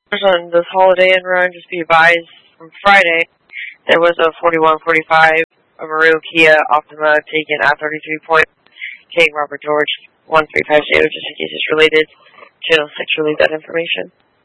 On this holiday and run, just be advised from Friday, there was a 4145 Amaru Kia Optima taken at 33 point. King Robert George 1350, just in case it's related. Channel 6 relayed that information.